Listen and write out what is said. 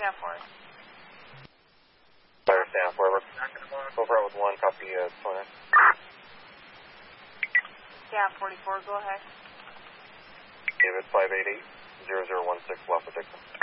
Stand for it. Fire stand for it. Over with 1, copy 20. Yeah, 44, go ahead. David 588-0016, Alpha Texas.